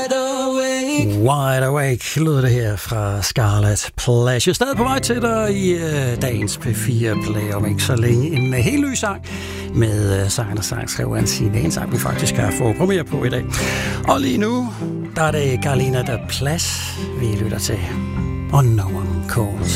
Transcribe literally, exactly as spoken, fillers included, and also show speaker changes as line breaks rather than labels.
Wide Awake lød det her fra Scarlet Pleasure. Stadig på vej til dig i uh, dagens P fire Play om ikke så længe. En uh, helt ny sang med uh, sangen og sang skrev han sin en sang, vi faktisk har fået premiere på i dag. Og lige nu, der er det Carolina de Plas, vi lytter til. On No One Calls.